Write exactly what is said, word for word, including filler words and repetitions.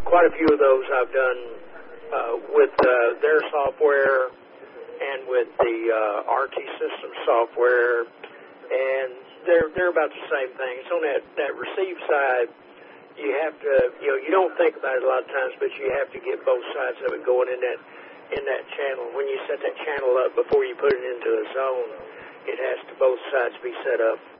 quite a few of those I've done uh, with uh, their software and with the uh, R T System software, and they're they're about the same thing. It's on that, that receive side. You have to, you know, you don't think about it a lot of times, but you have to get both sides of it going in that in that channel. When you set that channel up before you put it into a zone, it has to both sides be set up.